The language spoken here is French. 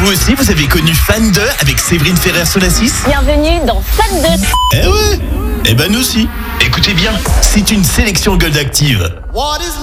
Vous aussi, vous avez connu Fan 2 avec Séverine Ferrer-Solassis? Bienvenue dans Fan 2. Eh ouais. Eh ben nous aussi. Écoutez bien, c'est une sélection Gold Active.